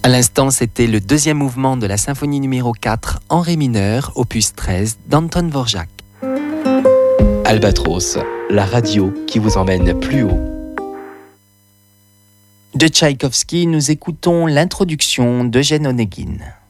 À l'instant, c'était le deuxième mouvement de la symphonie numéro 4 en ré mineur, opus 13 d'Anton Dvorak. Albatros, la radio qui vous emmène plus haut. De Tchaïkovski, nous écoutons l'introduction d'Eugène Onegin.